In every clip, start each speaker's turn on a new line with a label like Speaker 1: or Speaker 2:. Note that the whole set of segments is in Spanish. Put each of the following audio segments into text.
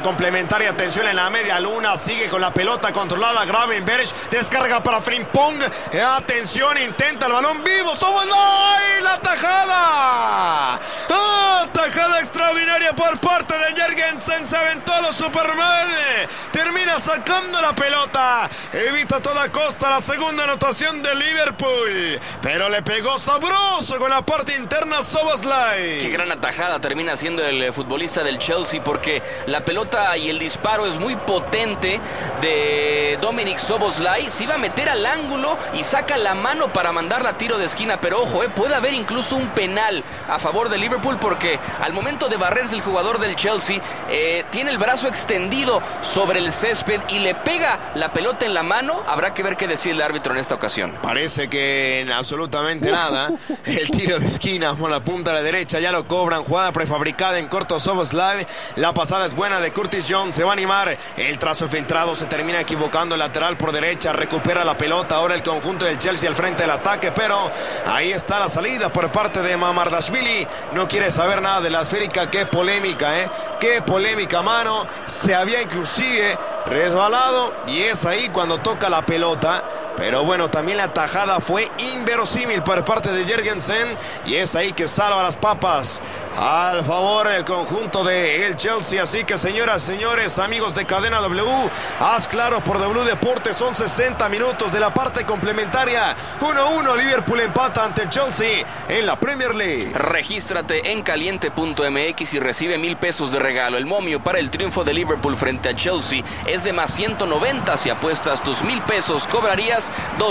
Speaker 1: complementaria. Atención en la media luna. Sigue con la pelota controlada Gravenberch. Descarga para Frimpong. Atención, intenta el balón vivo. ¡Szoboszlai! ¡La tajada! Tajada extraordinaria por parte de Jørgensen. Se aventó a los Superman. Termina sacando la pelota. Evita a toda costa la segunda anotación de Liverpool. Pero le pegó sabroso con la parte interna Szoboszlai.
Speaker 2: Qué gran atajada termina siendo el futbolista del Chelsea, porque la pelota y el disparo es muy potente de Dominik Szoboszlai. Se iba a meter al ángulo y saca la mano para mandarla a tiro de esquina. Pero ojo, puede haber incluso un penal a favor de Liverpool, porque al momento de barrerse el jugador del Chelsea tiene el brazo extendido sobre el césped y le pega la pelota en la mano. Habrá que ver qué decide el árbitro en esta ocasión.
Speaker 1: Parece que en absolutamente nada. El tiro de esquina por la punta de la derecha, ya lo cobran. Jugada prefabricada en corto Szoboszlai. La pasada es buena de Curtis Jones. Se va a animar. El trazo filtrado se termina equivocando. El lateral por derecha recupera la pelota. Ahora el conjunto del Chelsea al frente del ataque, pero ahí está la salida por parte de Mamardashvili. No quiere saber nada de la esférica. Qué polémica, qué polémica, mano. Se había inclusive resbalado y es ahí cuando toca la pelota. Pero bueno, también la tajada fue inverosímil por parte de Jørgensen y es ahí que salva las papas al favor del conjunto del Chelsea. Así que, señoras, señores, amigos de Cadena W, haz claro por W Deportes. Son 60 minutos de la parte complementaria. 1-1, Liverpool empata ante el Chelsea en la Premier League.
Speaker 2: Regístrate en caliente.mx y recibe 1,000 pesos de regalo. El momio para el triunfo de Liverpool frente a Chelsea es de más 190. Si apuestas tus 1,000 pesos, cobrarías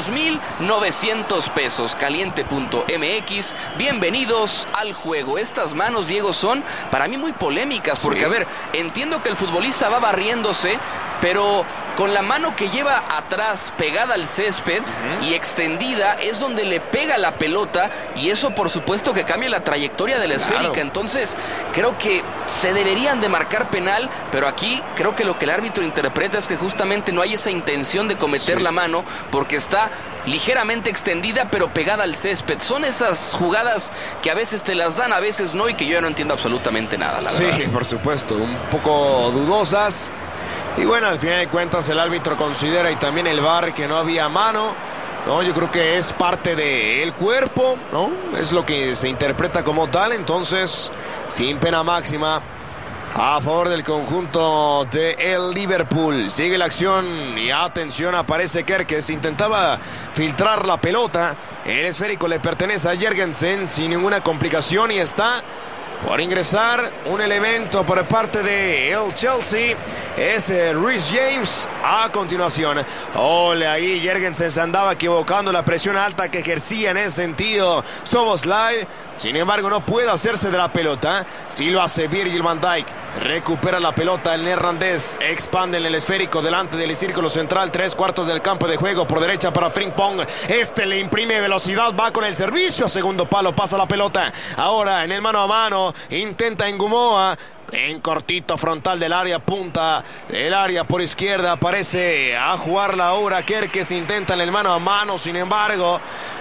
Speaker 2: 2,900 pesos. Caliente.mx. Bienvenidos al juego. Estas manos, Diego, son para mí muy polémicas, porque, a ver, entiendo que el futbolista va barriéndose, pero con la mano que lleva atrás pegada al césped y extendida es donde le pega la pelota, y eso por supuesto que cambia la trayectoria de la esférica. Entonces creo que se deberían de marcar penal, pero aquí creo que lo que el árbitro interpreta es que justamente no hay esa intención de cometer la mano, porque está ligeramente extendida pero pegada al césped. Son esas jugadas que a veces te las dan, a veces no, y que yo ya no entiendo absolutamente nada, la verdad.
Speaker 1: Sí, por supuesto, un poco dudosas. Y bueno, al final de cuentas el árbitro considera, y también el VAR, que no había mano, ¿no? Yo creo que es parte del cuerpo, ¿no? Es lo que se interpreta como tal. Entonces, sin pena máxima a favor del conjunto de el Liverpool. Sigue la acción y atención, aparece Kerkez. Intentaba filtrar la pelota. El esférico le pertenece a Jørgensen sin ninguna complicación, y está por ingresar un elemento por parte de el Chelsea. Es Reece James a continuación. Ole, ahí Jørgensen se andaba equivocando. La presión alta que ejercía en ese sentido Szoboszlai. Sin embargo, no puede hacerse de la pelota. Sí lo hace Virgil van Dijk. Recupera la pelota el neerlandés. Expande en el esférico delante del círculo central. 3/4 del campo de juego. Por derecha para Frimpong. Le imprime velocidad. Va con el servicio. Segundo palo. Pasa la pelota. Ahora en el mano a mano. Intenta Ngumoa. En cortito frontal del área, punta del área por izquierda. Aparece a jugar la obra Kerkez. Intenta en el mano a mano. Sin embargo,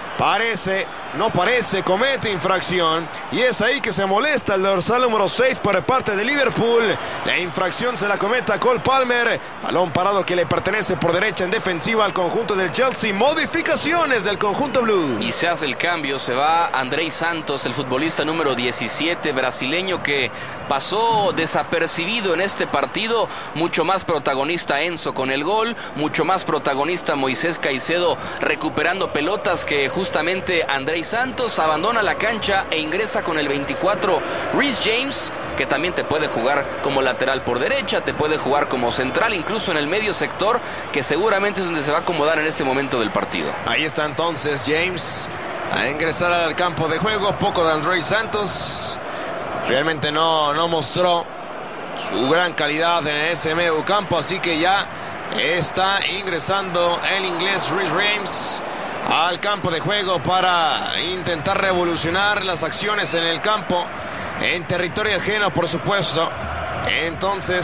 Speaker 1: comete infracción, y es ahí que se molesta el dorsal número 6 por parte de Liverpool. La infracción se la comete a Cole Palmer. Balón parado que le pertenece por derecha en defensiva al conjunto del Chelsea. Modificaciones del conjunto blue.
Speaker 2: Y se hace el cambio, se va Andrei Santos, el futbolista número 17, brasileño, que pasó desapercibido en este partido. Mucho más protagonista Enzo con el gol, mucho más protagonista Moisés Caicedo recuperando pelotas que justamente Andrei Santos. Abandona la cancha e ingresa con el 24 Reece James, que también te puede jugar como lateral por derecha, te puede jugar como central, incluso en el medio sector, que seguramente es donde se va a acomodar en este momento del partido.
Speaker 1: Ahí está entonces James a ingresar al campo de juego. Poco de Andrei Santos. Realmente no mostró su gran calidad en ese medio campo, así que ya está ingresando el inglés Reece James al campo de juego para intentar revolucionar las acciones en el campo, en territorio ajeno, por supuesto. Entonces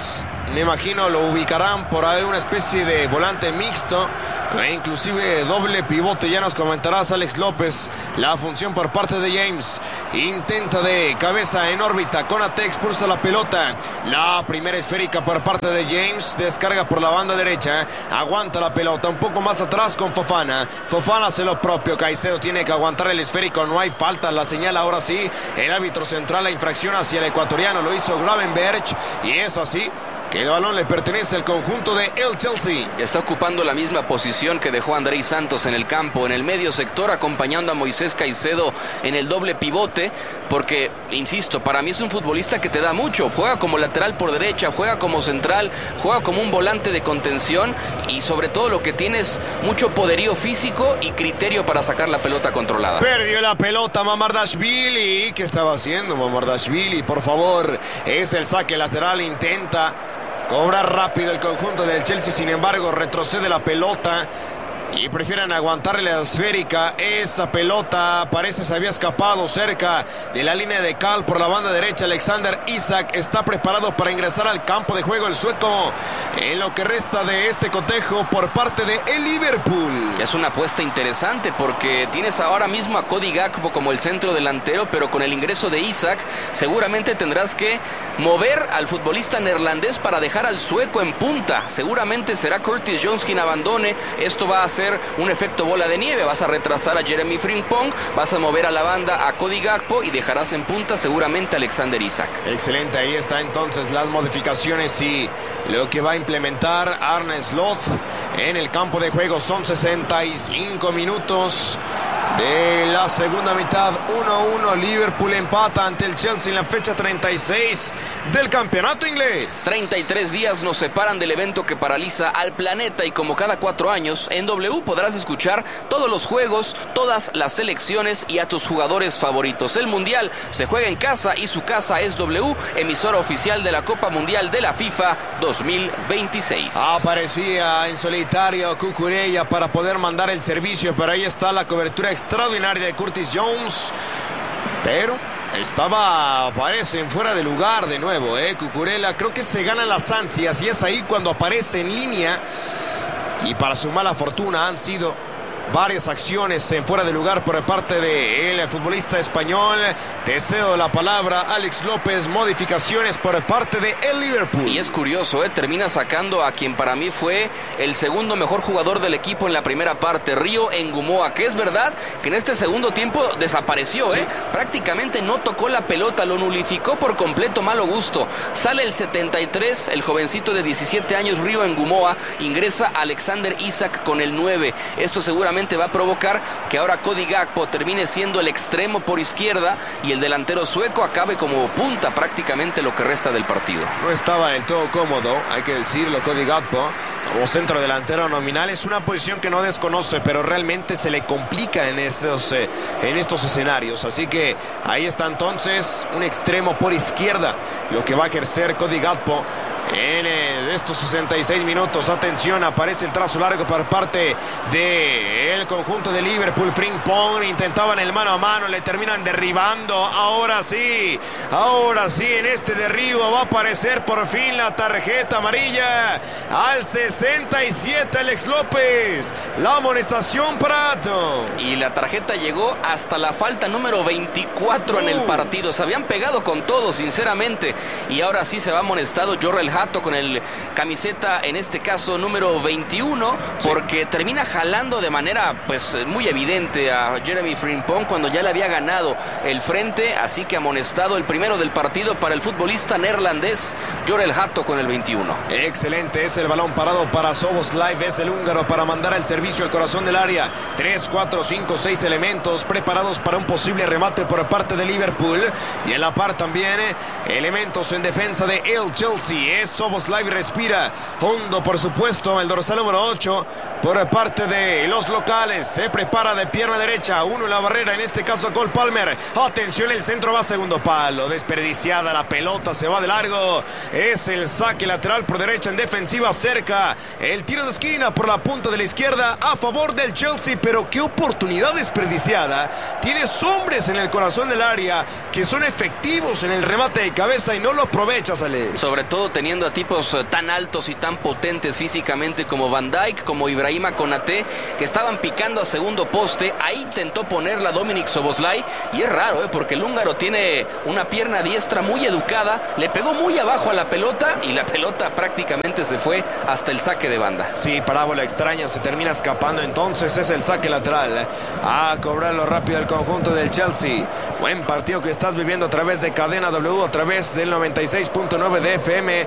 Speaker 1: me imagino lo ubicarán por ahí una especie de volante mixto, inclusive doble pivote. Ya nos comentarás, Alex López, la función por parte de James. Intenta de cabeza en órbita, Konate expulsa la pelota, la primera esférica por parte de James, descarga por la banda derecha, aguanta la pelota un poco más atrás con Fofana hace lo propio, Caicedo tiene que aguantar el esférico, no hay falta, la señal ahora sí el árbitro central, la infracción hacia el ecuatoriano, lo hizo Gravenberch, y es así que el balón le pertenece al conjunto de el Chelsea.
Speaker 2: Está ocupando la misma posición que dejó Andrei Santos en el campo, en el medio sector, acompañando a Moisés Caicedo en el doble pivote, porque, insisto, para mí es un futbolista que te da mucho. Juega como lateral por derecha, juega como central, juega como un volante de contención, y sobre todo lo que tiene es mucho poderío físico y criterio para sacar la pelota controlada.
Speaker 1: Perdió la pelota Mamardashvili. ¿Qué estaba haciendo Mamardashvili? Por favor, es el saque lateral, intenta cobrar rápido el conjunto del Chelsea, sin embargo retrocede la pelota y prefieren aguantarle la esférica. Esa pelota parece se había escapado cerca de la línea de cal por la banda derecha. Alexander Isak está preparado para ingresar al campo de juego el sueco en lo que resta de este cotejo por parte de el Liverpool.
Speaker 2: Es una apuesta interesante porque tienes ahora mismo a Cody Gakpo como el centro delantero, pero con el ingreso de Isak seguramente tendrás que mover al futbolista neerlandés para dejar al sueco en punta. Seguramente será Curtis Jones quien abandone. Esto va a ser un efecto bola de nieve. Vas a retrasar a Jeremy Frimpong, vas a mover a la banda a Cody Gakpo y dejarás en punta seguramente a Alexander Isak.
Speaker 1: Excelente, ahí está entonces las modificaciones y lo que va a implementar Arne Slot en el campo de juego. Son 65 minutos de la segunda mitad. 1-1, Liverpool empata ante el Chelsea en la fecha 36 del campeonato inglés.
Speaker 2: 33 días nos separan del evento que paraliza al planeta, y como cada 4 años en W podrás escuchar todos los juegos, todas las selecciones y a tus jugadores favoritos. El Mundial se juega en casa y su casa es W, emisora oficial de la Copa Mundial de la FIFA 2026.
Speaker 1: Aparecía en solitario Cucurella para poder mandar el servicio, pero ahí está la cobertura extraordinaria de Curtis Jones, pero aparecen fuera de lugar de nuevo, Cucurella. Creo que se ganan las ansias y es ahí cuando aparece en línea, y para su mala fortuna han sido varias acciones en fuera de lugar por parte del futbolista español. Te cedo la palabra, Alex López. Modificaciones por parte de el Liverpool.
Speaker 2: Y es curioso, termina sacando a quien para mí fue el segundo mejor jugador del equipo en la primera parte, Río Ngumoa, que es verdad que en este segundo tiempo desapareció,
Speaker 1: sí.
Speaker 2: Prácticamente no tocó la pelota, lo nulificó por completo, malo gusto. Sale el 73, el jovencito de 17 años, Río Ngumoa, ingresa Alexander Isak con el 9. Esto seguramente va a provocar que ahora Cody Gakpo termine siendo el extremo por izquierda y el delantero sueco acabe como punta prácticamente lo que resta del partido.
Speaker 1: No estaba del todo cómodo, hay que decirlo, Cody Gakpo como centro delantero nominal. Es una posición que no desconoce, pero realmente se le complica en estos escenarios. Así que ahí está entonces un extremo por izquierda, lo que va a ejercer Cody Gakpo en estos 66 minutos. Atención, aparece el trazo largo por parte del conjunto de Liverpool. Frimpong intentaban el mano a mano, le terminan derribando. Ahora sí, en este derribo va a aparecer por fin la tarjeta amarilla al 67, Alex López. La amonestación para Ato.
Speaker 2: Y la tarjeta llegó hasta la falta número 24 en el partido. Se habían pegado con todo, sinceramente. Y ahora sí se va amonestado Jorrel Hato con el camiseta, en este caso número 21, porque termina jalando de manera pues muy evidente a Jeremy Frimpong cuando ya le había ganado el frente. Así que amonestado el primero del partido para el futbolista neerlandés Jorrel Hato con el 21.
Speaker 1: Excelente, es el balón parado para Szoboszlai, es el húngaro para mandar el servicio al corazón del área. 3, 4, 5, 6 elementos preparados para un posible remate por parte de Liverpool, y en la par también elementos en defensa de el Chelsea. Es Szoboszlai, respira hondo, por supuesto, el dorsal número 8 por parte de los locales. Se prepara de pierna derecha, uno en la barrera, en este caso Cole Palmer. Atención, el centro va a segundo palo, desperdiciada la pelota, se va de largo. Es el saque lateral por derecha en defensiva, cerca el tiro de esquina por la punta de la izquierda a favor del Chelsea, pero qué oportunidad desperdiciada. Tienes hombres en el corazón del área que son efectivos en el remate de cabeza y no lo aprovechas, Alex.
Speaker 2: Sobre todo teniendo teniendo a tipos tan altos y tan potentes físicamente como Van Dijk, como Ibrahima Konaté, que estaban picando a segundo poste. Ahí intentó ponerla Dominik Szoboszlai, y es raro, porque el húngaro tiene una pierna diestra muy educada, le pegó muy abajo a la pelota y la pelota prácticamente se fue hasta el saque de banda.
Speaker 1: Sí, parábola extraña, se termina escapando, entonces es el saque lateral. A cobrarlo rápido el conjunto del Chelsea. Buen partido que estás viviendo a través de Cadena W, a través del 96.9 de FM,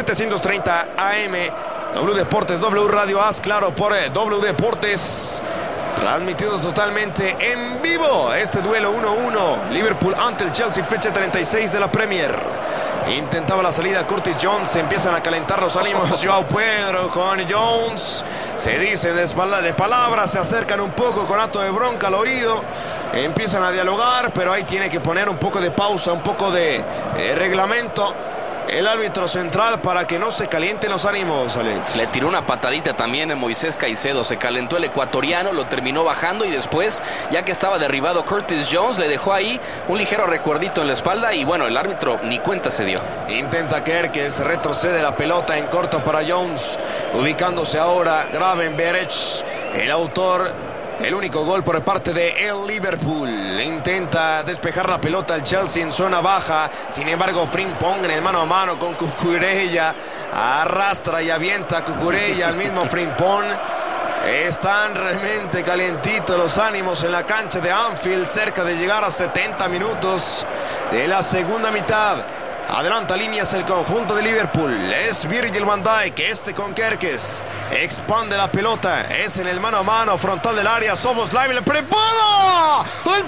Speaker 1: 730 AM, W Deportes, W Radio, haz claro por W Deportes. Transmitido totalmente en vivo este duelo 1-1, Liverpool ante el Chelsea, fecha 36 de la Premier. Intentaba la salida Curtis Jones, se empiezan a calentar los ánimos. Joao Pedro con Jones, se dicen de palabras, se acercan un poco con acto de bronca al oído, empiezan a dialogar, pero ahí tiene que poner un poco de pausa, un poco de reglamento el árbitro central para que no se calienten los ánimos, Alex.
Speaker 2: Le tiró una patadita también a Moisés Caicedo, se calentó el ecuatoriano, lo terminó bajando y después, ya que estaba derribado Curtis Jones, le dejó ahí un ligero recuerdito en la espalda y bueno, el árbitro ni cuenta se dio.
Speaker 1: Intenta Kerkez, retrocede la pelota en corto para Jones, ubicándose ahora Gravenberch, el autor. El único gol por parte de el Liverpool. Intenta despejar la pelota al Chelsea en zona baja. Sin embargo, Frimpong en el mano a mano con Cucurella. Arrastra y avienta a Cucurella al mismo Frimpong. Están realmente calientitos los ánimos en la cancha de Anfield. Cerca de llegar a 70 minutos de la segunda mitad. Adelanta líneas el conjunto de Liverpool. Es Virgil van Dijk, con Kerkez. Expande la pelota. Es en el mano a mano, frontal del área. Szoboszlai, le prepara. ¡El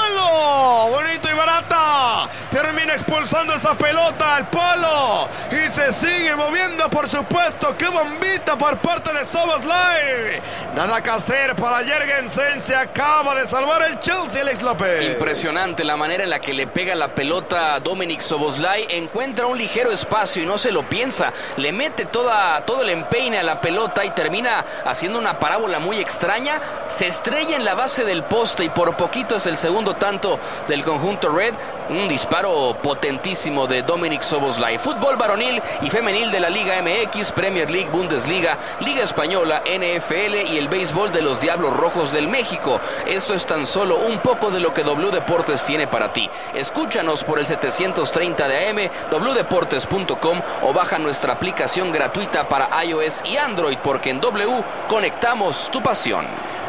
Speaker 1: palo! Bonito y barata. Termina expulsando esa pelota al palo. Y se sigue moviendo, por supuesto. ¡Qué bombita por parte de Szoboszlai! Nada que hacer para Jørgensen. Se acaba de salvar el Chelsea, Alex López.
Speaker 2: Impresionante la manera en la que le pega la pelota a Dominik Szoboszlai. Encuentra un ligero espacio y no se lo piensa, le mete todo el empeine a la pelota y termina haciendo una parábola muy extraña, se estrella en la base del poste y por poquito es el segundo tanto del conjunto Red. Un disparo potentísimo de Dominik Szoboszlai. Fútbol varonil y femenil de la Liga MX, Premier League, Bundesliga, Liga Española, NFL y el béisbol de los Diablos Rojos del México. Esto es tan solo un poco de lo que W Deportes tiene para ti. Escúchanos por el 730 de AM, wdeportes.com o baja nuestra aplicación gratuita para iOS y Android, porque en W conectamos tu pasión.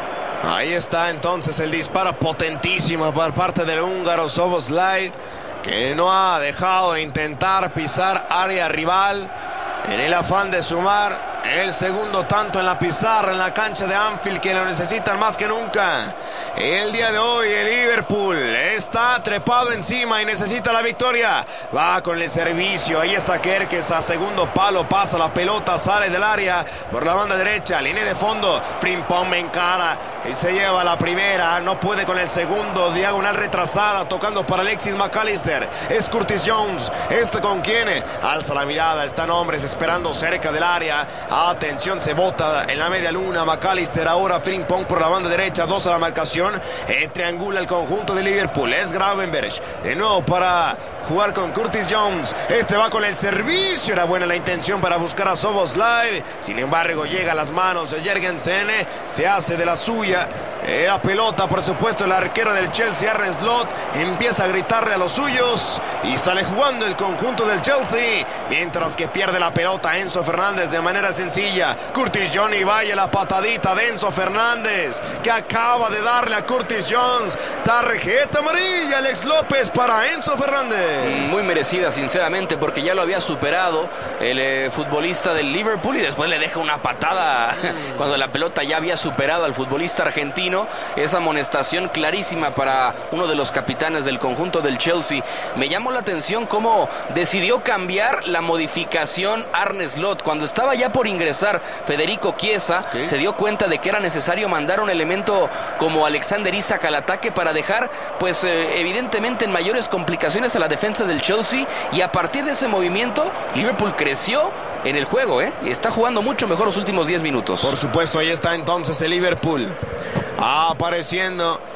Speaker 1: Ahí está entonces el disparo potentísimo por parte del húngaro Szoboszlai, que no ha dejado de intentar pisar área rival en el afán de sumar el segundo tanto en la pizarra, en la cancha de Anfield, que lo necesitan más que nunca. El día de hoy el Liverpool está trepado encima y necesita la victoria. Va con el servicio, ahí está Kerkez a segundo palo, pasa la pelota, sale del área por la banda derecha, línea de fondo, Frimpong encara y se lleva la primera, no puede con el segundo, diagonal retrasada, tocando para Alexis McAllister, es Curtis Jones, con quién, alza la mirada, están hombres esperando cerca del área. Atención, se bota en la media luna McAllister, ahora Frimpong por la banda derecha, 2 a la marcación, triangula el conjunto de Liverpool, es Gravenberch, de nuevo para jugar con Curtis Jones, va con el servicio, era buena la intención para buscar a Szoboszlai, sin embargo llega a las manos de Jørgensen, se hace de la suya, la pelota por supuesto el arquero del Chelsea, Arne Slot, empieza a gritarle a los suyos y sale jugando el conjunto del Chelsea, mientras que pierde la pelota Enzo Fernández de manera sencilla. Curtis Jones y vaya la patadita de Enzo Fernández, que acaba de darle a Curtis Jones tarjeta amarilla, Alex López, para Enzo Fernández.
Speaker 2: Muy merecida sinceramente, porque ya lo había superado el futbolista del Liverpool y después le deja una patada cuando la pelota ya había superado al futbolista argentino. Esa amonestación clarísima para uno de los capitanes del conjunto del Chelsea. Me llamó la atención cómo decidió cambiar la modificación Arne Slot. Cuando estaba ya por ingresar Federico Chiesa, ¿sí?, se dio cuenta de que era necesario mandar un elemento como Alexander Isak al ataque para dejar, pues evidentemente en mayores complicaciones a la defensa del Chelsea, y a partir de ese movimiento Liverpool creció en el juego, y está jugando mucho mejor los últimos 10 minutos.
Speaker 1: Por supuesto, ahí está entonces el Liverpool apareciendo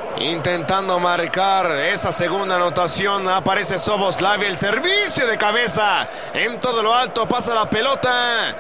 Speaker 1: intentando marcar esa segunda anotación. Aparece Szoboszlai, el servicio de cabeza en todo lo alto, pasa la pelota.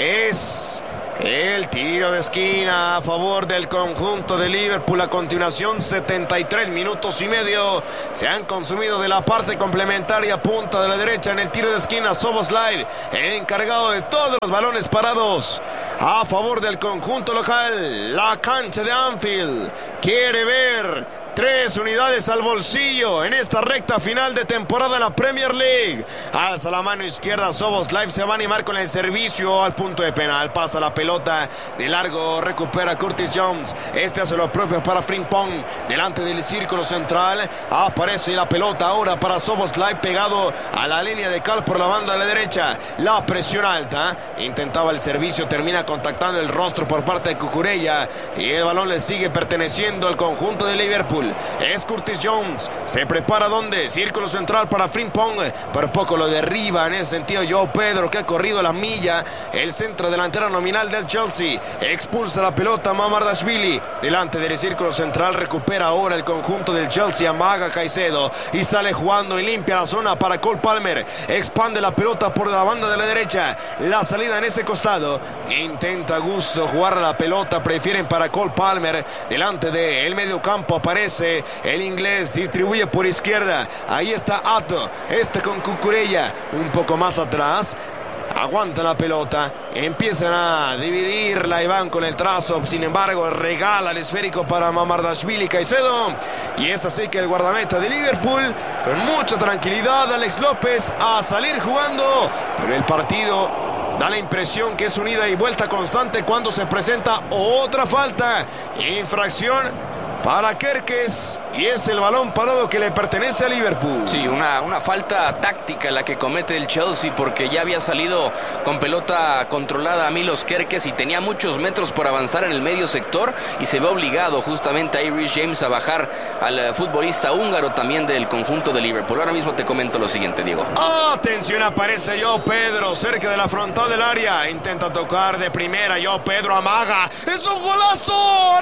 Speaker 1: Es el tiro de esquina a favor del conjunto de Liverpool. A continuación, 73 minutos y medio se han consumido de la parte complementaria. Punta de la derecha en el tiro de esquina, Szoboszlai, el encargado de todos los balones parados a favor del conjunto local. La cancha de Anfield quiere ver 3 unidades al bolsillo en esta recta final de temporada en la Premier League. Alza la mano izquierda, Szoboszlai se va a animar con el servicio al punto de penal. Pasa la pelota de largo, recupera Curtis Jones. Este hace lo propio para Frimpong, delante del círculo central. Aparece la pelota ahora para Szoboszlai, pegado a la línea de cal por la banda de la derecha. La presión alta, intentaba el servicio, termina contactando el rostro por parte de Cucurella y el balón le sigue perteneciendo al conjunto de Liverpool. Es Curtis Jones, se prepara donde, círculo central para Frimpong, por poco lo derriba en ese sentido Joao Pedro, que ha corrido la milla. El centro delantero nominal del Chelsea expulsa la pelota Mamardashvili, delante del círculo central. Recupera ahora el conjunto del Chelsea, amaga Caicedo y sale jugando y limpia la zona para Cole Palmer. Expande la pelota por la banda de la derecha, la salida en ese costado, intenta Gusto jugar la pelota, prefieren para Cole Palmer, delante del medio campo aparece el inglés, distribuye por izquierda, ahí está Atto, con Cucurella un poco más atrás. Aguanta la pelota, empiezan a dividirla y van con el trazo. Sin embargo, regala el esférico para Mamardashvili Caicedo. Y es así que el guardameta de Liverpool, con mucha tranquilidad, Alex López, a salir jugando. Pero el partido da la impresión que es un ida y vuelta constante cuando se presenta otra falta. Infracción para Kerkez y es el balón parado que le pertenece a Liverpool.
Speaker 2: Sí, una falta táctica la que comete el Chelsea, porque ya había salido con pelota controlada a Milos Kerkez y tenía muchos metros por avanzar en el medio sector y se ve obligado justamente a Reece James a bajar al futbolista húngaro también del conjunto de Liverpool. Ahora mismo te comento lo siguiente, Diego.
Speaker 1: Atención, aparece Joao Pedro cerca de la frontal del área, intenta tocar de primera, Joao Pedro amaga, es un golazo,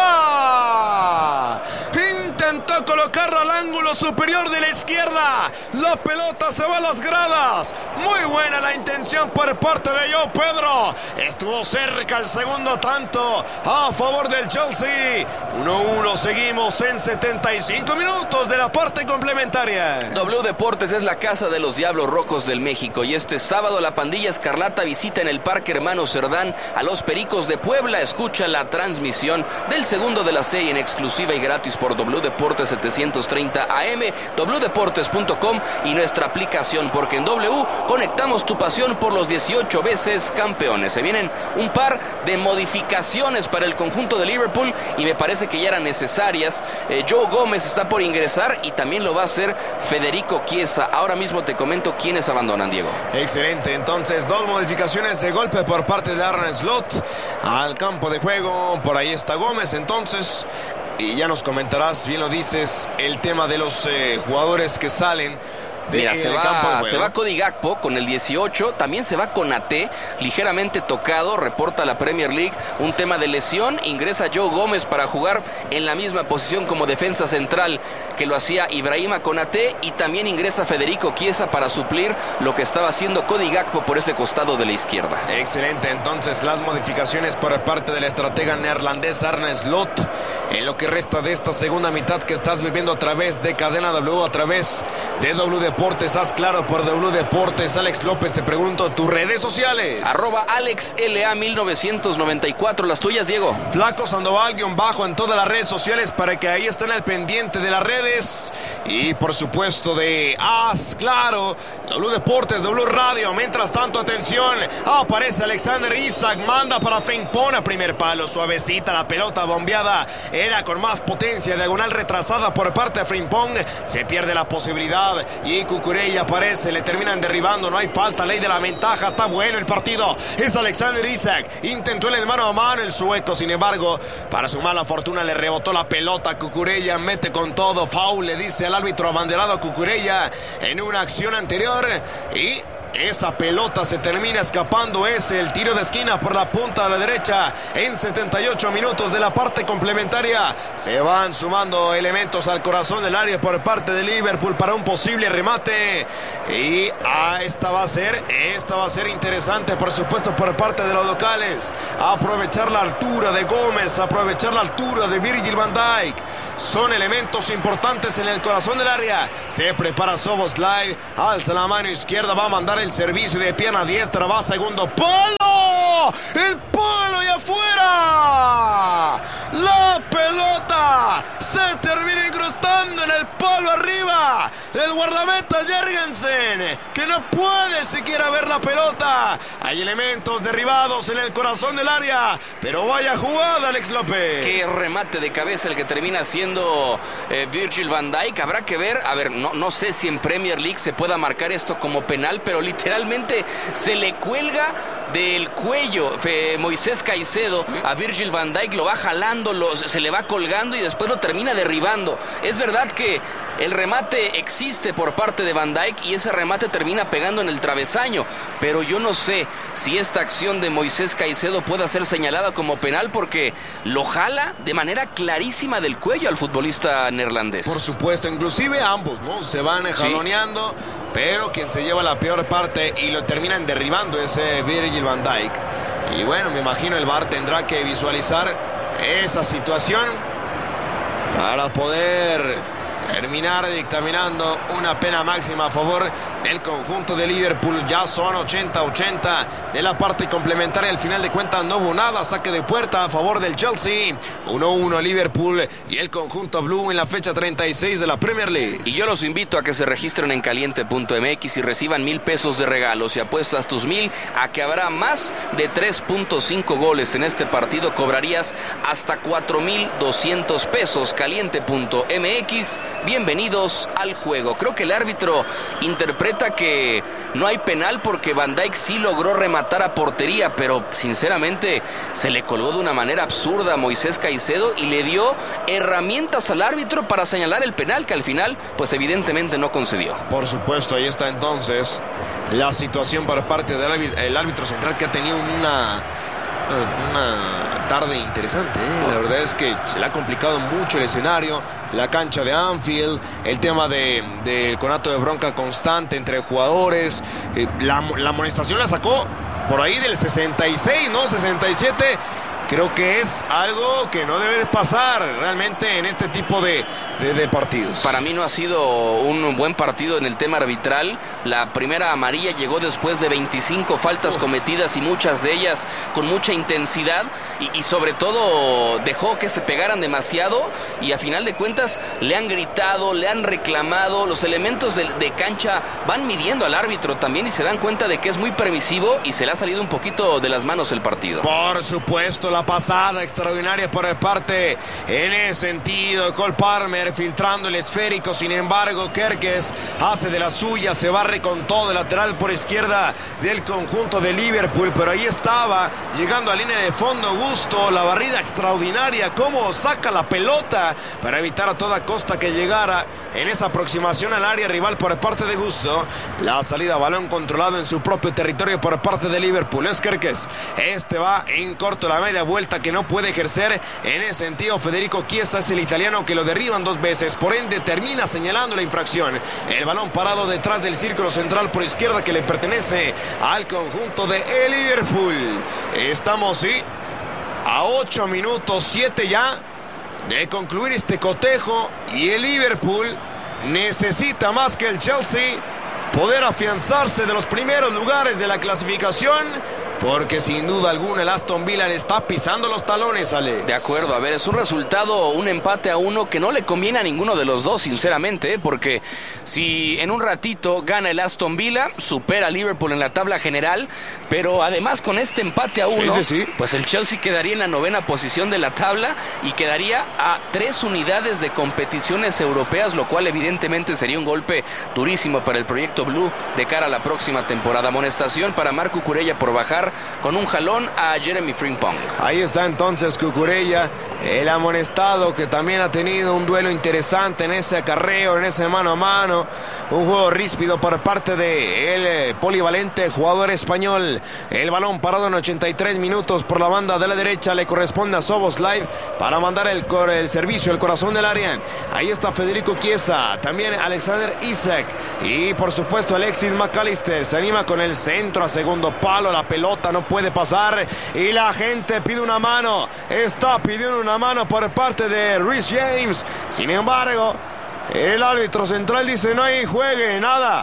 Speaker 1: arriba. Intentó colocarla al ángulo superior de la izquierda. La pelota se va a las gradas. Muy buena la intención por parte de Joao Pedro. Estuvo cerca el segundo tanto a favor del Chelsea. 1-1, seguimos en 75 minutos de la parte complementaria.
Speaker 2: W Deportes es la casa de los Diablos Rojos del México y este sábado la pandilla escarlata visita en el Parque Hermano Cerdán a los Pericos de Puebla. Escucha la transmisión del segundo de la serie en exclusiva y gratis por W Deportes 730 AM, wdeportes.com y nuestra aplicación, porque en W conectamos tu pasión por los 18 veces campeones. Se vienen un par de modificaciones para el conjunto de Liverpool y me parece que ya eran necesarias. Joe Gómez está por ingresar y también lo va a hacer Federico Chiesa. Ahora mismo te comento quiénes abandonan, Diego.
Speaker 1: Excelente, entonces 2 modificaciones de golpe por parte de Arne Slot al campo de juego. Por ahí está Gómez, entonces, y ya nos comentarás, bien lo dices, el tema de los jugadores que salen.
Speaker 2: Mira, se va Cody Gakpo con el 18, también se va Konaté, ligeramente tocado, reporta la Premier League, un tema de lesión. Ingresa Joe Gómez para jugar en la misma posición como defensa central que lo hacía Ibrahima Konaté, y también ingresa Federico Chiesa para suplir lo que estaba haciendo Cody Gakpo por ese costado de la izquierda.
Speaker 1: Excelente, entonces las modificaciones por parte del estratega neerlandés Arne Slot en lo que resta de esta segunda mitad que estás viviendo a través de Cadena W, a través de W Deportes. Haz claro por W Deportes. Alex López, te pregunto, tus redes sociales.
Speaker 2: @AlexLA1994, las tuyas, Diego.
Speaker 1: Flaco Sandoval _ en todas las redes sociales para que ahí estén al pendiente de las redes y por supuesto de Haz Claro, W Deportes, W Radio. Mientras tanto, atención, aparece Alexander Isak, manda para Frimpong a primer palo, suavecita la pelota bombeada, era con más potencia, diagonal retrasada por parte de Frimpong, se pierde la posibilidad y Cucurella aparece, le terminan derribando, no hay falta, ley de la ventaja, está bueno el partido, es Alexander Isak, intentó el mano a mano el sueco, sin embargo, para su mala fortuna le rebotó la pelota a Cucurella, mete con todo, foul, le dice al árbitro abanderado a Cucurella en una acción anterior y esa pelota se termina escapando. Es el tiro de esquina por la punta de la derecha en 78 minutos de la parte complementaria. Se van sumando elementos al corazón del área por parte de Liverpool para un posible remate. Y esta va a ser interesante, por supuesto, por parte de los locales. Aprovechar la altura de Gómez, aprovechar la altura de Virgil van Dijk. Son elementos importantes en el corazón del área. Se prepara Szoboszlai, alza la mano izquierda, va a mandar el servicio de pierna diestra, va a segundo palo. El palo y afuera. La pelota se termina incrustando en el palo arriba. El guardameta Jørgensen, que no puede siquiera ver la pelota. Hay elementos derribados en el corazón del área, pero vaya jugada, Alex López.
Speaker 2: Qué remate de cabeza el que termina siendo Virgil van Dijk. Habrá que ver, no sé si en Premier League se pueda marcar esto como penal, pero literalmente se le cuelga del cuello Moisés Caicedo a Virgil van Dijk, lo va jalando, se le va colgando y después lo termina derribando. Es verdad que el remate existe por parte de Van Dijk y ese remate termina pegando en el travesaño, pero yo no sé si esta acción de Moisés Caicedo pueda ser señalada como penal porque lo jala de manera clarísima del cuello al futbolista neerlandés.
Speaker 1: Por supuesto, inclusive ambos, ¿no? Se van jaloneando, sí, pero quien se lleva la peor parte y lo terminan derribando es Virgil van Dijk. Y bueno, me imagino el VAR tendrá que visualizar esa situación para poder terminar dictaminando una pena máxima a favor del conjunto de Liverpool. Ya son 80-80 de la parte complementaria. Al final de cuentas no hubo nada. Saque de puerta a favor del Chelsea. 1-1 Liverpool y el conjunto blue en la fecha 36 de la Premier League.
Speaker 2: Y yo los invito a que se registren en caliente.mx y reciban 1,000 pesos de regalos. Si apuestas tus 1,000 a que habrá más de 3.5 goles en este partido, cobrarías hasta 4,200 pesos. Caliente.mx. Bienvenidos al juego. Creo que el árbitro interpreta que no hay penal porque Van Dijk sí logró rematar a portería, pero sinceramente se le colgó de una manera absurda a Moisés Caicedo y le dio herramientas al árbitro para señalar el penal que al final pues evidentemente no concedió.
Speaker 1: Por supuesto, ahí está entonces la situación por parte del árbitro central, que ha tenido una tarde interesante, ¿eh? La verdad es que se le ha complicado mucho el escenario, la cancha de Anfield, el tema del conato de bronca constante entre jugadores. La amonestación la sacó por ahí del 66, ¿no? 67. Creo que es algo que no debe de pasar realmente en este tipo de partidos.
Speaker 2: Para mí no ha sido un buen partido en el tema arbitral. La primera amarilla llegó después de 25 faltas cometidas y muchas de ellas con mucha intensidad y sobre todo dejó que se pegaran demasiado y a final de cuentas le han gritado, le han reclamado. Los elementos de cancha van midiendo al árbitro también y se dan cuenta de que es muy permisivo y se le ha salido un poquito de las manos el partido.
Speaker 1: Por supuesto, la pasada extraordinaria por parte en ese sentido. Cole Palmer filtrando el esférico, sin embargo Kerkez hace de la suya, se barre con todo el lateral por izquierda del conjunto de Liverpool, pero ahí estaba llegando a línea de fondo Gusto, la barrida extraordinaria, cómo saca la pelota para evitar a toda costa que llegara en esa aproximación al área rival por parte de Gusto. La salida a balón controlado en su propio territorio por parte de Liverpool. Es Kerkez, este va en corto la media vuelta que no puede ejercer en ese sentido. Federico Chiesa es el italiano que lo derriban 2 veces, por ende termina señalando la infracción. El balón parado detrás del círculo central por izquierda que le pertenece al conjunto de Liverpool. Estamos a 8 minutos 7 ya de concluir este cotejo y el Liverpool necesita más que el Chelsea poder afianzarse de los primeros lugares de la clasificación, porque sin duda alguna el Aston Villa le está pisando los talones, Alex.
Speaker 2: De acuerdo, a ver, es un resultado, un empate a 1 que no le conviene a ninguno de los dos, sinceramente, porque si en un ratito gana el Aston Villa, supera a Liverpool en la tabla general, pero además con este empate a 1, pues el Chelsea quedaría en la 9ª posición de la tabla y quedaría a 3 unidades de competiciones europeas, lo cual evidentemente sería un golpe durísimo para el proyecto Blue de cara a la próxima temporada. Amonestación para Marc Cucurella por bajar con un jalón a Jeremy Frimpong.
Speaker 1: Ahí está entonces Cucurella, El amonestado, que también ha tenido un duelo interesante en ese acarreo, en ese mano a mano. Un juego ríspido por parte del polivalente jugador español. El balón parado en 83 minutos por la banda de la derecha. Le corresponde a Szoboszlai para mandar el servicio, el corazón del área. Ahí está Federico Chiesa, también Alexander Isak y por supuesto Alexis McAllister. Se anima con el centro a segundo palo. La pelota no puede pasar y la gente pide una mano. Está pidiendo una mano por parte de Reece James. Sin embargo, el árbitro central dice: no hay juegue, nada.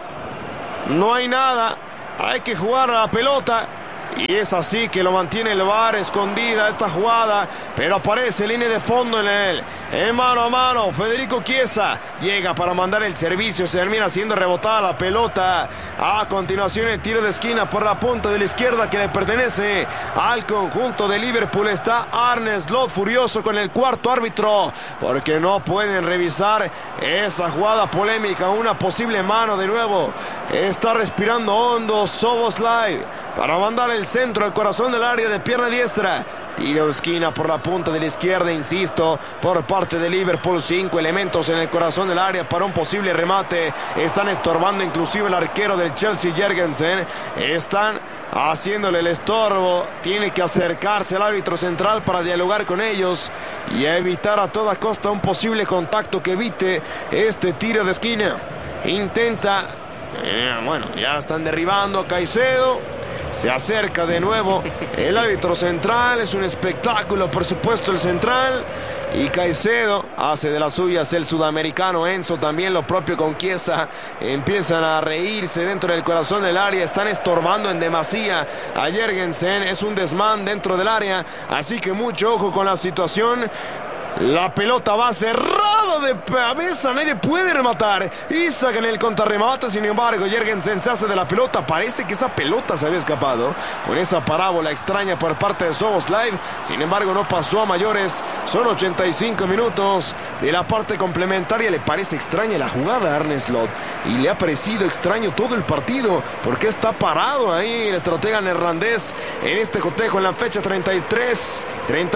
Speaker 1: No hay nada. Hay que jugar a la pelota. Y es así que lo mantiene el VAR, escondida esta jugada, pero aparece línea de fondo en mano a mano. Federico Chiesa llega para mandar el servicio, se termina siendo rebotada la pelota. A continuación el tiro de esquina por la punta de la izquierda que le pertenece al conjunto de Liverpool. Está Arne Slot furioso con el cuarto árbitro porque no pueden revisar esa jugada polémica, una posible mano de nuevo. Está respirando hondo Szoboszlai para mandar el centro al corazón del área de pierna diestra. Tiro de esquina por la punta de la izquierda, insisto, por parte de Liverpool. 5 elementos en el corazón del área para un posible remate. Están estorbando inclusive el arquero del Chelsea, Jørgensen. Están haciéndole el estorbo. Tiene que acercarse al árbitro central para dialogar con ellos y evitar a toda costa un posible contacto que evite este tiro de esquina. Intenta, bueno, ya están derribando a Caicedo. Se acerca de nuevo el árbitro central. Es un espectáculo, por supuesto, el central. Y Caicedo hace de las suyas el sudamericano. Enzo también lo propio con Chiesa. Empiezan a reírse dentro del corazón del área. Están estorbando en demasía a Jørgensen. Es un desmán dentro del área. Así que mucho ojo con la situación. La pelota va cerrada de cabeza, nadie puede rematar. Isak en el contrarremate, sin embargo, Jørgensen se hace de la pelota. Parece que esa pelota se había escapado con esa parábola extraña por parte de Szoboszlai. Sin embargo, no pasó a mayores. Son 85 minutos de la parte complementaria. Le parece extraña la jugada a Arne Slot y le ha parecido extraño todo el partido porque está parado ahí el estratega neerlandés en este cotejo en la fecha 36,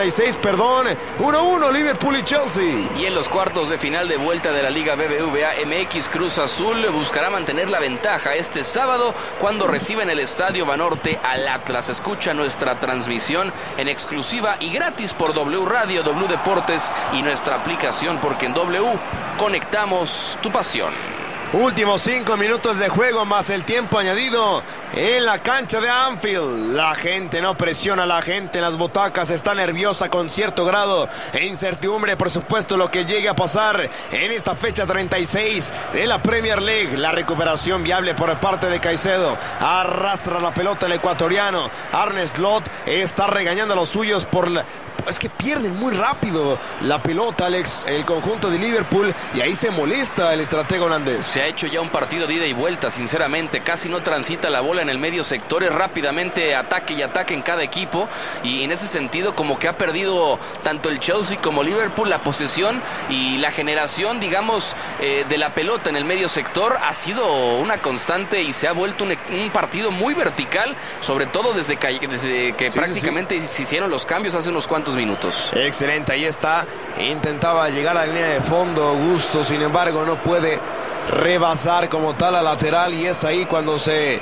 Speaker 1: 1-1 Liverpool y Chelsea.
Speaker 2: Y en los cuartos de final de vuelta de la Liga BBVA MX, Cruz Azul buscará mantener la ventaja este sábado cuando reciba en el Estadio Banorte al Atlas. Escucha nuestra transmisión en exclusiva y gratis por W Radio, W Deportes y nuestra aplicación, porque en W conectamos tu pasión.
Speaker 1: Últimos 5 minutos de juego más el tiempo añadido en la cancha de Anfield. La gente no presiona, la gente en las butacas está nerviosa con cierto grado e incertidumbre, por supuesto, lo que llegue a pasar en esta fecha 36 de la Premier League. La recuperación viable por parte de Caicedo. Arrastra la pelota el ecuatoriano. Arne Slot está regañando a los suyos es que pierden muy rápido la pelota, Alex, el conjunto de Liverpool, y ahí se molesta el estratega holandés.
Speaker 2: Se ha hecho ya un partido de ida y vuelta, sinceramente. Casi no transita la bola en el medio sector, es rápidamente ataque y ataque en cada equipo, y en ese sentido como que ha perdido tanto el Chelsea como Liverpool la posesión y la generación, digamos, de la pelota en el medio sector. Ha sido una constante y se ha vuelto un partido muy vertical, sobre todo desde que prácticamente se hicieron los cambios hace unos cuantos minutos.
Speaker 1: Excelente, ahí está. Intentaba llegar a la línea de fondo Gusto, sin embargo no puede rebasar como tal a lateral, y es ahí cuando se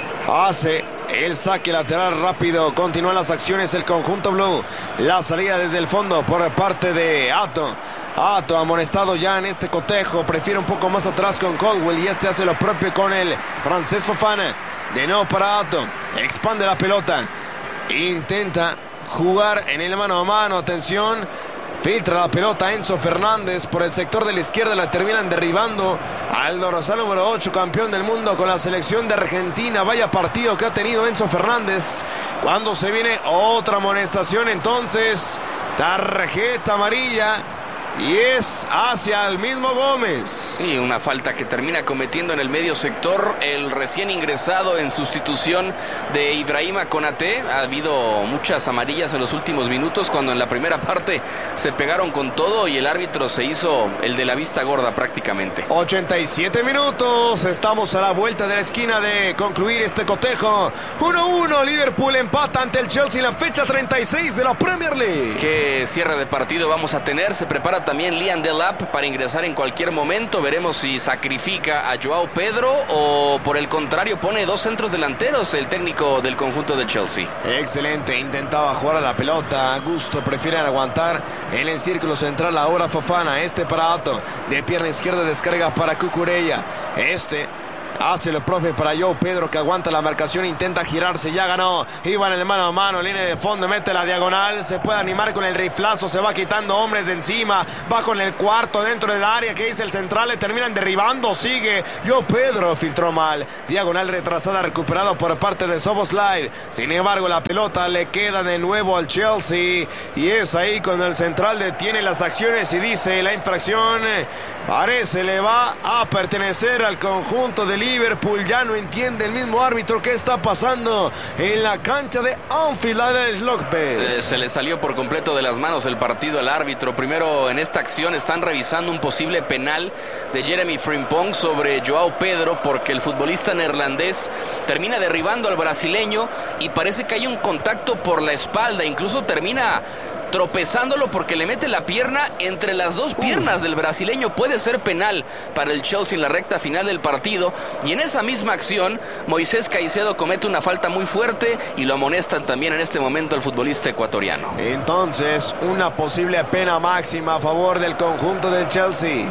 Speaker 1: hace el saque lateral rápido. Continúan las acciones el conjunto blue. La salida desde el fondo por parte de Ato amonestado ya en este cotejo. Prefiere un poco más atrás con Caldwell y este hace lo propio con el francés Fofana. De nuevo para Ato. Expande la pelota. Intenta jugar en el mano a mano. Atención. Filtra la pelota Enzo Fernández por el sector de la izquierda. La terminan derribando al dorsal número 8, campeón del mundo con la selección de Argentina. Vaya partido que ha tenido Enzo Fernández. Cuando se viene otra amonestación, entonces tarjeta amarilla. y es hacia el mismo Gómez.
Speaker 2: Sí, una falta que termina cometiendo en el medio sector el recién ingresado en sustitución de Ibrahima Konaté. Ha habido muchas amarillas en los últimos minutos, cuando en la primera parte se pegaron con todo y el árbitro se hizo el de la vista gorda prácticamente.
Speaker 1: 87 minutos, estamos a la vuelta de la esquina de concluir este cotejo. 1-1, Liverpool empata ante el Chelsea en la fecha 36 de la Premier League.
Speaker 2: ¿Qué cierre de partido vamos a tener? Se prepara también Liam Delap para ingresar en cualquier momento. Veremos si sacrifica a Joao Pedro o por el contrario pone dos centros delanteros el técnico del conjunto de Chelsea.
Speaker 1: Excelente, intentaba jugar a la pelota. Gusto prefieren aguantar en el círculo central. Ahora Fofana, para Otto, de pierna izquierda descarga para Cucurella. Hace lo propio para Joao Pedro, que aguanta la marcación, intenta girarse, ya ganó. Iban en el mano a mano, línea de fondo, mete la diagonal, se puede animar con el riflazo, se va quitando hombres de encima, va con el cuarto dentro del área, que dice el central, le terminan derribando, sigue. Joao Pedro filtró mal, diagonal retrasada, recuperado por parte de Szoboszlai. Sin embargo, la pelota le queda de nuevo al Chelsea, y es ahí cuando el central detiene las acciones y dice: la infracción parece le va a pertenecer al conjunto de Liverpool. Ya no entiende el mismo árbitro qué está pasando en la cancha de Anfield. Alex López.
Speaker 2: Se le salió por completo de las manos el partido al árbitro. Primero, en esta acción están revisando un posible penal de Jeremy Frimpong sobre Joao Pedro, porque el futbolista neerlandés termina derribando al brasileño y parece que hay un contacto por la espalda, incluso termina tropezándolo porque le mete la pierna entre las dos piernas del brasileño. Puede ser penal para el Chelsea en la recta final del partido. Y en esa misma acción, Moisés Caicedo comete una falta muy fuerte y lo amonestan también en este momento al futbolista ecuatoriano.
Speaker 1: Entonces, una posible pena máxima a favor del conjunto del Chelsea.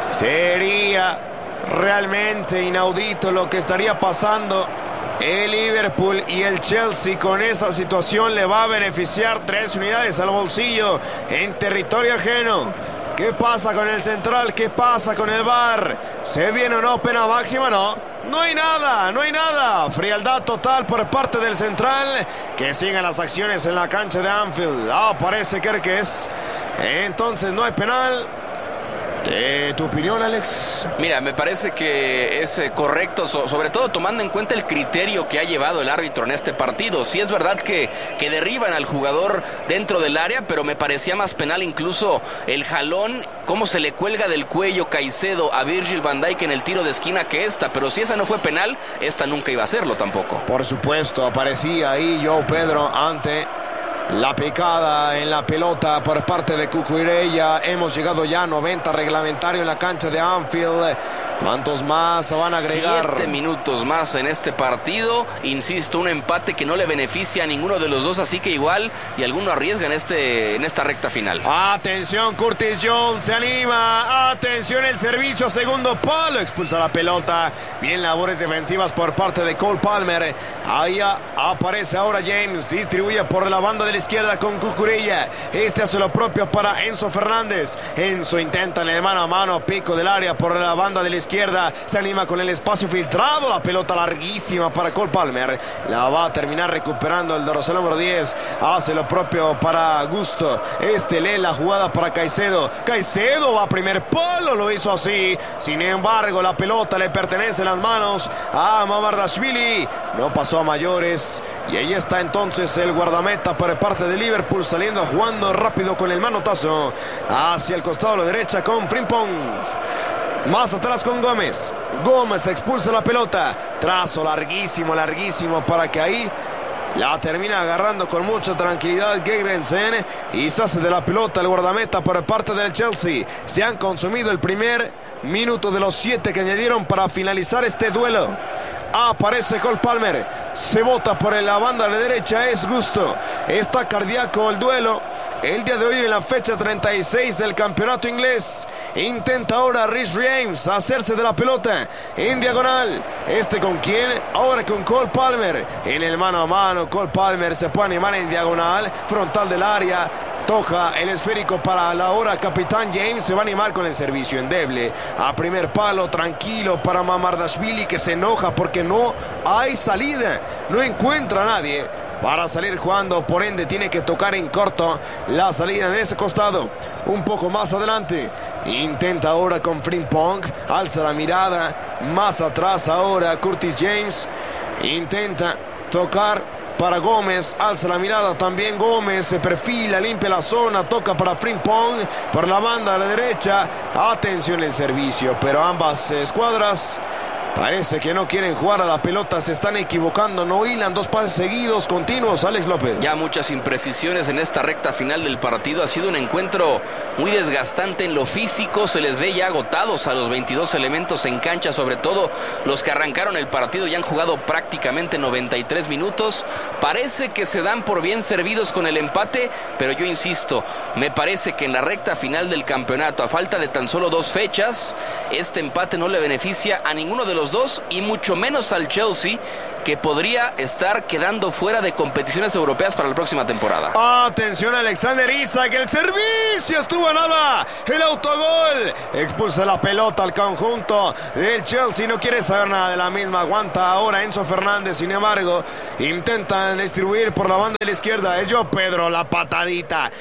Speaker 1: Sería realmente inaudito lo que estaría pasando. El Liverpool y el Chelsea con esa situación le va a beneficiar 3 unidades al bolsillo en territorio ajeno. ¿Qué pasa con el central? ¿Qué pasa con el VAR? ¿Se viene o no pena máxima? No. No hay nada. Frialdad total por parte del central. Que sigan las acciones en la cancha de Anfield. Parece que es. Entonces no hay penal. ¿Tu opinión, Alex?
Speaker 2: Mira, me parece que es correcto, sobre todo tomando en cuenta el criterio que ha llevado el árbitro en este partido. Sí es verdad que derriban al jugador dentro del área, pero me parecía más penal incluso el jalón, cómo se le cuelga del cuello Caicedo a Virgil van Dijk en el tiro de esquina que esta. Pero si esa no fue penal, esta nunca iba a serlo tampoco.
Speaker 1: Por supuesto, aparecía ahí Joao Pedro ante la picada en la pelota por parte de Cucurella. Hemos llegado ya a 90 reglamentario en la cancha de Anfield. ¿Cuántos más se van a agregar?
Speaker 2: 7 minutos más en este partido. Insisto, un empate que no le beneficia a ninguno de los dos, así que igual y alguno arriesga en esta recta final.
Speaker 1: Atención, Curtis Jones se anima. Atención, el servicio a segundo palo. Expulsa la pelota. Bien labores defensivas por parte de Cole Palmer. Ahí aparece ahora James. Distribuye por la banda de la izquierda con Cucurella. Hace lo propio para Enzo Fernández. Enzo intenta en el mano a mano, pico del área por la banda de la izquierda. Se anima con el espacio filtrado. La pelota larguísima para Cole Palmer. La va a terminar recuperando el dorsal número 10. Hace lo propio para Gusto. Lee la jugada para Caicedo. Caicedo va a primer palo. Lo hizo así. Sin embargo, la pelota le pertenece en las manos a Mamardashvili. No pasó a mayores. Y ahí está entonces el guardameta por parte de Liverpool, saliendo jugando rápido con el manotazo hacia el costado de la derecha con Frimpong. Más atrás con Gómez. Gómez expulsa la pelota. Trazo larguísimo para que ahí la termina agarrando con mucha tranquilidad Gegrensen y se hace de la pelota el guardameta por parte del Chelsea. Se han consumido el primer minuto de los 7 que añadieron para finalizar este duelo. Aparece Cole Palmer, se bota por la banda de la derecha, es Gusto. Está cardíaco el duelo el día de hoy en la fecha 36 del campeonato inglés. Intenta ahora Reece James hacerse de la pelota en diagonal. ¿Con quién? Ahora con Cole Palmer. En el mano a mano, Cole Palmer se puede animar en diagonal, frontal del área. Toca el esférico para la hora capitán James. Se va a animar con el servicio endeble a primer palo, tranquilo para Mamardashvili, que se enoja porque no hay salida, no encuentra a nadie. para salir jugando. Por ende, tiene que tocar en corto la salida en ese costado. Un poco más adelante. Intenta ahora con Frimpong. Alza la mirada. Más atrás ahora Curtis James. Intenta tocar para Gómez, alza la mirada también Gómez, se perfila, limpia la zona, toca para Frimpong, por la banda a la derecha, atención el servicio, pero ambas escuadras parece que no quieren jugar a la pelota, se están equivocando, no hilan dos pases seguidos, continuos. Alex López.
Speaker 2: Ya muchas imprecisiones en esta recta final del partido, ha sido un encuentro muy desgastante en lo físico, se les ve ya agotados a los 22 elementos en cancha, sobre todo los que arrancaron el partido y han jugado prácticamente 93 minutos, parece que se dan por bien servidos con el empate, pero yo insisto, me parece que en la recta final del campeonato, a falta de tan solo 2 fechas, este empate no le beneficia a ninguno de los dos y mucho menos al Chelsea, que podría estar quedando fuera de competiciones europeas para la próxima temporada.
Speaker 1: Atención Alexander Isak, el servicio estuvo a nada, el autogol, expulsa la pelota al conjunto del Chelsea, no quiere saber nada de la misma, aguanta ahora Enzo Fernández, sin embargo, intentan distribuir por la banda de la izquierda, es Joao Pedro, la patadita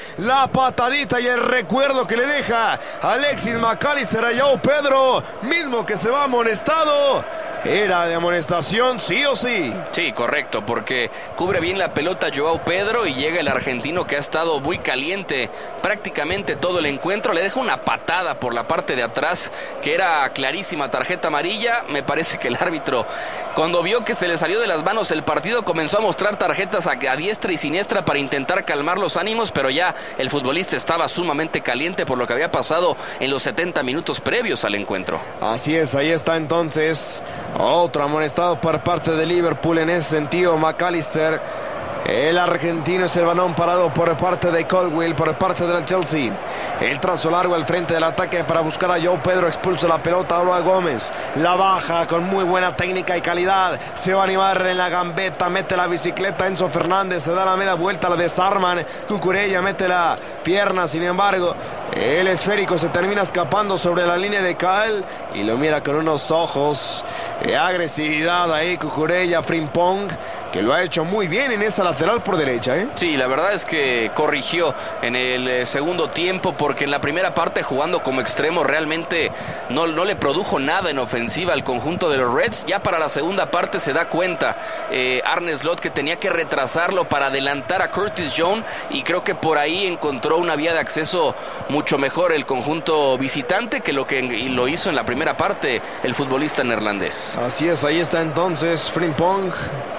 Speaker 1: y el recuerdo que le deja Alexis McAllister a Joao Pedro, mismo que se va amonestado. Era de amonestación, sí o sí.
Speaker 2: Sí, correcto, porque cubre bien la pelota Joao Pedro y llega el argentino que ha estado muy caliente prácticamente todo el encuentro. Le deja una patada por la parte de atrás que era clarísima tarjeta amarilla. Me parece que el árbitro, cuando vio que se le salió de las manos el partido, comenzó a mostrar tarjetas a diestra y siniestra para intentar calmar los ánimos, pero ya el futbolista estaba sumamente caliente por lo que había pasado en los 70 minutos previos al encuentro.
Speaker 1: Así es, ahí está entonces otro amonestado por parte de Liverpool en ese sentido, McAllister. El argentino es el balón parado por parte de Colwill, por parte del Chelsea. El trazo largo al frente del ataque para buscar a Joao Pedro, expulsa la pelota ahora a Gómez. La baja con muy buena técnica y calidad. Se va a animar en la gambeta, mete la bicicleta Enzo Fernández, se da la media vuelta, la desarman. Cucurella mete la pierna, sin embargo, el esférico se termina escapando sobre la línea de cal y lo mira con unos ojos de agresividad ahí Cucurella. Frimpong, que lo ha hecho muy bien en esa lateral por derecha, ¿eh?
Speaker 2: Sí, la verdad es que corrigió en el segundo tiempo, porque en la primera parte jugando como extremo realmente no le produjo nada en ofensiva al conjunto de los Reds. Ya para la segunda parte se da cuenta Arne Slot que tenía que retrasarlo para adelantar a Curtis Jones, y creo que por ahí encontró una vía de acceso mucho mejor el conjunto visitante que lo hizo en la primera parte el futbolista neerlandés.
Speaker 1: Así es, ahí está entonces Frimpong.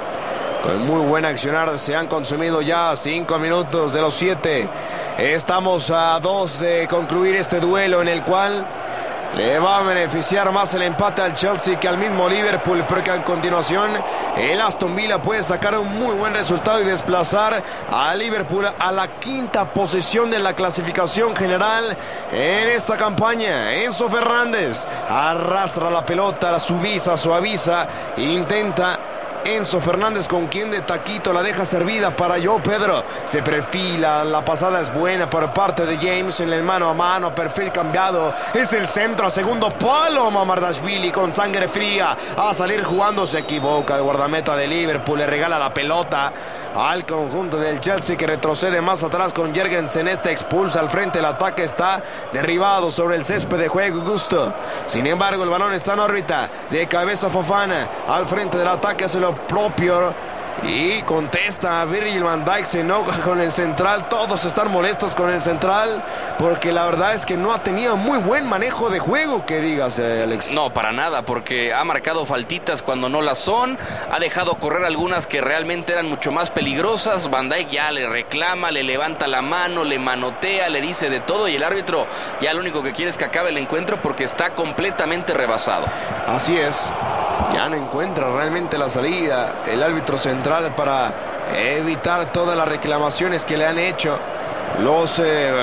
Speaker 1: Con muy buen accionar, se han consumido ya 5 minutos de los 7. Estamos a 2 de concluir este duelo en el cual le va a beneficiar más el empate al Chelsea que al mismo Liverpool, porque a continuación el Aston Villa puede sacar un muy buen resultado y desplazar a Liverpool a la 5ª posición de la clasificación general en esta campaña. Enzo Fernández arrastra la pelota, la suaviza, intenta Enzo Fernández, con quien de taquito la deja servida para Joao Pedro. Se perfila, la pasada es buena por parte de James en el mano a mano, perfil cambiado. Es el centro a segundo palo. Mamardashvili con sangre fría a salir jugando, se equivoca. El guardameta de Liverpool le regala la pelota al conjunto del Chelsea, que retrocede más atrás con Jürgensen. Este expulsa al frente, el ataque está derribado sobre el césped de juego Gusto. Sin embargo, el balón está en órbita, de cabeza Fofana al frente del ataque, hace lo propio y contesta a Virgil van Dijk, se enoja con el central. Todos están molestos con el central porque la verdad es que no ha tenido muy buen manejo de juego, que digas, Alex.
Speaker 2: No, para nada, porque ha marcado faltitas cuando no las son, ha dejado correr algunas que realmente eran mucho más peligrosas. Van Dijk ya le reclama, le levanta la mano, le manotea, le dice de todo, y el árbitro ya lo único que quiere es que acabe el encuentro porque está completamente rebasado.
Speaker 1: Así es, ya no encuentra realmente la salida el árbitro central para evitar todas las reclamaciones que le han hecho los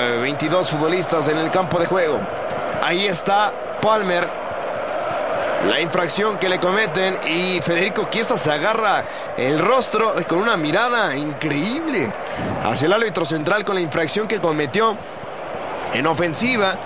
Speaker 1: 22 futbolistas en el campo de juego. Ahí está Palmer, la infracción que le cometen, y Federico Chiesa se agarra el rostro con una mirada increíble hacia el árbitro central con la infracción que cometió en ofensiva.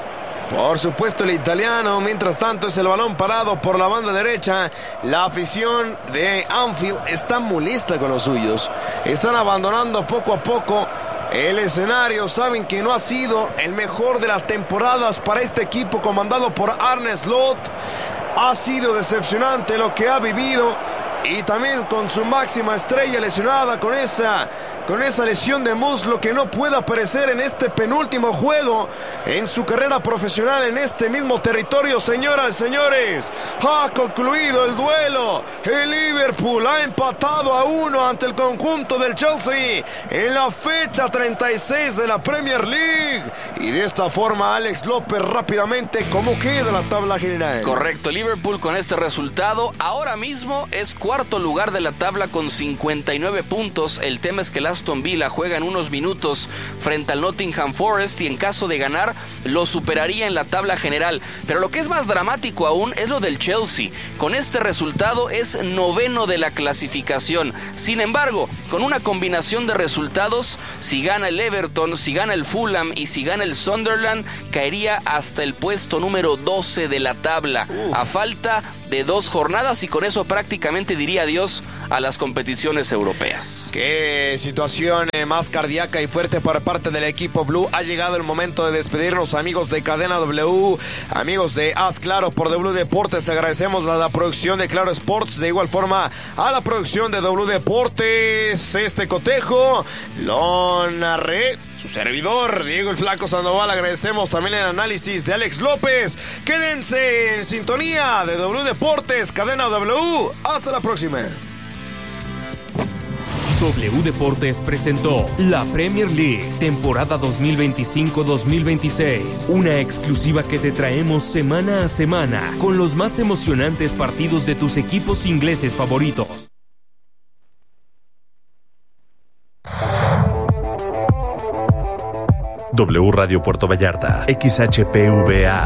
Speaker 1: Por supuesto el italiano. Mientras tanto es el balón parado por la banda derecha. La afición de Anfield está molesta con los suyos. Están abandonando poco a poco el escenario. Saben que no ha sido el mejor de las temporadas para este equipo comandado por Arne Slot. Ha sido decepcionante lo que ha vivido. Y también con su máxima estrella lesionada con esa lesión de muslo, que no puede aparecer en este penúltimo juego en su carrera profesional en este mismo territorio. Señoras y señores, ha concluido el duelo. El Liverpool ha empatado a 1 ante el conjunto del Chelsea en la fecha 36 de la Premier League. Y de esta forma, Alex López, rápidamente, ¿cómo queda la tabla general?
Speaker 2: Correcto, Liverpool con este resultado ahora mismo es cuarto lugar de la tabla con 59 puntos. El tema es que el Aston Villa juega en unos minutos frente al Nottingham Forest y en caso de ganar lo superaría en la tabla general. Pero lo que es más dramático aún es lo del Chelsea. Con este resultado es noveno de la clasificación. Sin embargo, con una combinación de resultados, si gana el Everton, si gana el Fulham y si gana el Sunderland, caería hasta el puesto número 12 de la tabla, a falta de 2 jornadas, y con eso prácticamente diría adiós a las competiciones europeas.
Speaker 1: Qué situación más cardíaca y fuerte por parte del equipo Blue. Ha llegado el momento de despedirnos, amigos de Cadena W, amigos de Haz Claro por W Deportes. Agradecemos a la producción de Claro Sports, de igual forma a la producción de W Deportes. Este cotejo lo narré su servidor, Diego el Flaco Sandoval. Agradecemos también el análisis de Alex López. Quédense en sintonía de W Deportes, Cadena W. Hasta la próxima.
Speaker 3: W Deportes presentó la Premier League, temporada 2025-2026. Una exclusiva que te traemos semana a semana, con los más emocionantes partidos de tus equipos ingleses favoritos.
Speaker 4: W Radio Puerto Vallarta, XHPVA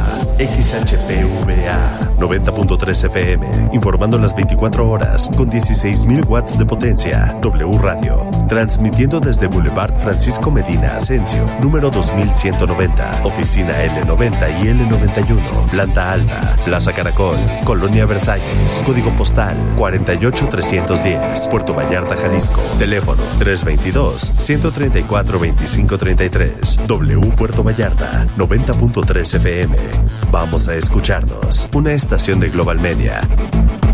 Speaker 4: 90.3 FM, informando las 24 horas con 16.000 watts de potencia. W Radio, transmitiendo desde Boulevard Francisco Medina Asensio, número 2190, oficina L90 y L91, planta alta, Plaza Caracol, Colonia Versalles, código postal 48310, Puerto Vallarta, Jalisco, teléfono 322-134-2533. W Puerto Vallarta, 90.3 FM. Vamos a escucharnos. Una estación de Global Media.